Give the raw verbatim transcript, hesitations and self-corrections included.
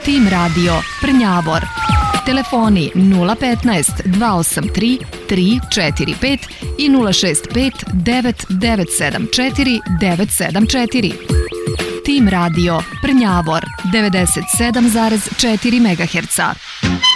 Tim Radio Prnjavor. Telefoni nula petnaest dva osam tri tri četiri pet i nula šest pet devet devet sedam četiri devet sedam četiri. Tim Radio Prnjavor devedeset sedam zarez četiri megaherca.